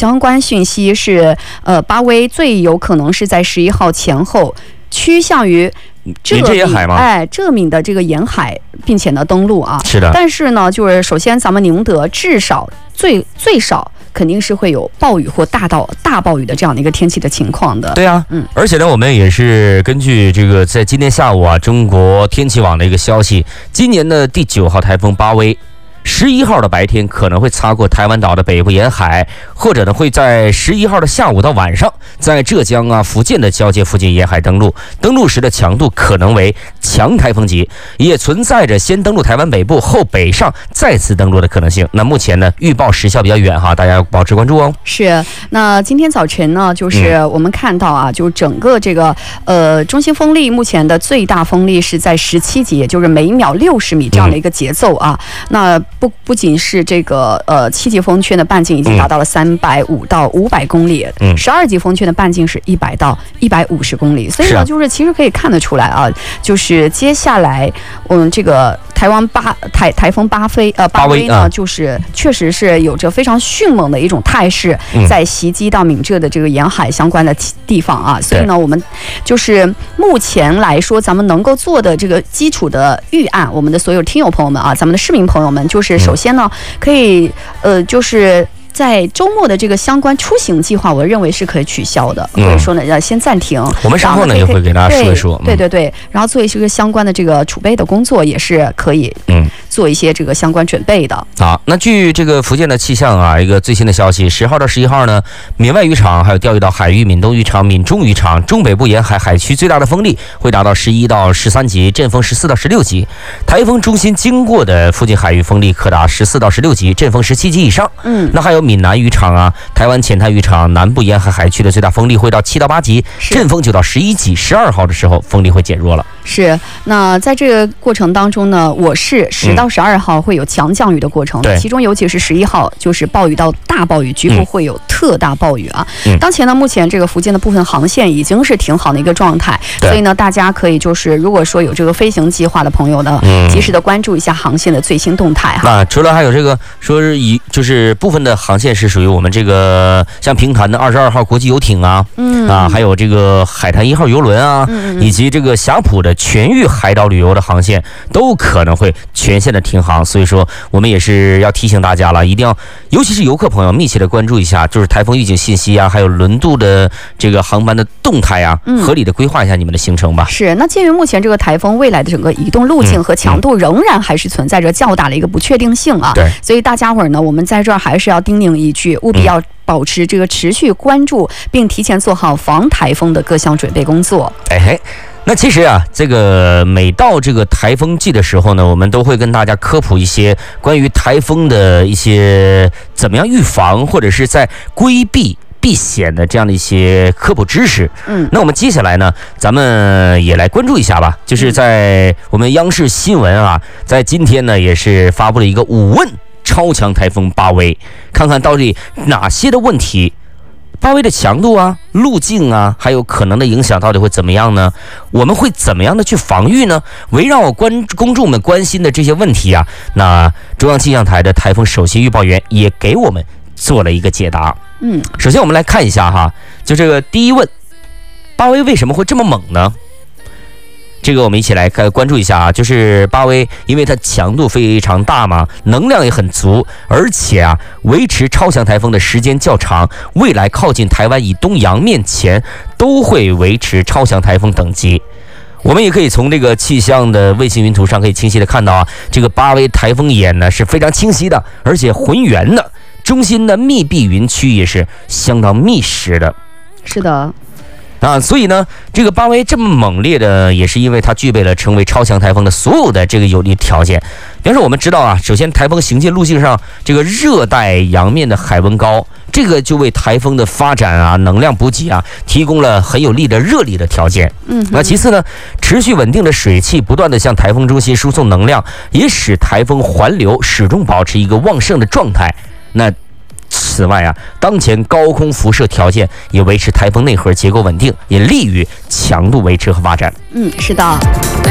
相关讯息是，巴威最有可能是在11号前后趋向于这闽的这个沿海，并且呢登陆啊。 是的。 但是呢，就是首先咱们宁德至少最少肯定是会有暴雨或大暴雨的这样的一个天气的情况的。 对啊，而且呢，我们也是根据这个在今天下午啊，中国天气网的一个消息，今年的第9号台风巴威。11号的白天可能会擦过台湾岛的北部沿海，或者呢会在11号的下午到晚上，在浙江啊、福建的交界附近沿海登陆。登陆时的强度可能为强台风级，也存在着先登陆台湾北部后北上再次登陆的可能性。那目前呢，预报时效比较远哈，大家要保持关注哦。 是，那今天早晨呢，就是我们看到啊，就整个这个中心风力目前的最大风力是在17级，也就是每秒60米这样的一个节奏啊。那不仅是这个7级风圈的半径已经达到了350到500公里，12级风圈的半径是100到150公里，所以呢，就是其实可以看得出来啊，就是接下来我们这个台风巴威呢，就是确实是有着非常迅猛的一种态势，在袭击到闽浙的这个沿海相关的地方啊，所以呢，我们就是目前来说，咱们能够做的这个基础的预案，我们的所有听友朋友们啊，咱们的市民朋友们，就是首先呢，可以就是在周末的这个相关出行计划，我认为是可以取消的，或者说呢，要先暂停。 我们稍后呢也会给大家说一说。 对，然后做一些相关的这个储备的工作，也是可以做一些这个相关准备的。 好，那据这个福建的气象啊，一个最新的消息，10号到11号呢，闽外渔场还有钓鱼岛海域、闽东渔场、闽中渔场、中北部沿海海区最大的风力会达到11到13级，阵风14到16级。台风中心经过的附近海域风力可达14到16级，阵风17级以上。那还有闽南渔场啊、台湾浅滩渔场、南部沿海海区的最大风力会到7到8级，阵风9到11级。12号的时候风力会减弱了。 是，那在这个过程当中呢，我是10到12号会有强降雨的过程，其中尤其是11号就是暴雨到大暴雨，局部会有特大暴雨啊。当前呢，目前这个福建的部分航线已经是挺好的一个状态，所以呢，大家可以就是如果说有这个飞行计划的朋友呢，及时的关注一下航线的最新动态哈。 那除了还有这个说是就是部分的航线是属于我们这个像平潭的22号国际游艇啊，还有这个海滩1号游轮啊，以及这个霞浦的全域海岛旅游的航线都可能会全线的停航，所以说我们也是要提醒大家了，一定要，尤其是游客朋友密切的关注一下，就是台风预警信息啊，还有轮渡的这个航班的动态啊，合理的规划一下你们的行程吧。 是，那鉴于目前这个台风未来的整个移动路径和强度仍然还是存在着较大的一个不确定性啊，所以大家伙儿呢，我们在这儿还是要叮咛一句，务必要保持这个持续关注，并提前做好防台风的各项准备工作。 那其实啊，这个每到这个台风季的时候呢，我们都会跟大家科普一些关于台风的一些怎么样预防，或者是在规避避险的这样的一些科普知识。那我们接下来呢，咱们也来关注一下吧，就是在我们央视新闻啊，在今天呢也是发布了一个5问超强台风巴威，看看到底哪些的问题，巴威的强度啊、路径啊，还有可能的影响到底会怎么样呢？我们会怎么样的去防御呢？围绕公众们关心的这些问题啊，那中央气象台的台风首席预报员也给我们做了一个解答。首先我们来看一下哈，就这个第一问，巴威为什么会这么猛呢？这个我们一起来关注一下啊，就是巴威，因为它强度非常大嘛，能量也很足，而且啊，维持超强台风的时间较长，未来靠近台湾以东洋面前都会维持超强台风等级。我们也可以从这个气象的卫星云图上可以清晰的看到啊，这个巴威台风眼呢是非常清晰的，而且浑圆的，中心的密闭云区也是相当密实的。 是的。 所以呢，这个巴威这么猛烈的，也是因为它具备了成为超强台风的所有的这个有利条件。比方说，我们知道啊，首先台风行进路径上，这个热带洋面的海温高，这个就为台风的发展啊、能量补给啊，提供了很有利的热力的条件。那其次呢，持续稳定的水汽不断的向台风中心输送能量，也使台风环流始终保持一个旺盛的状态。那此外啊，当前高空辐射条件也维持台风内核结构稳定，也利于强度维持和发展。 是的。